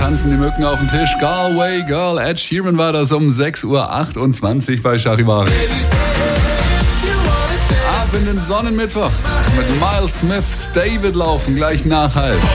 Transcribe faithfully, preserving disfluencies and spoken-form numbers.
tanzen die Mücken auf dem Tisch. Galway Girl, Ed Sheeran war das um sechs Uhr achtundzwanzig bei Charivari. Ab in den Sonnenmittwoch mit Miles Smith, Stay wird laufen, gleich nach halb.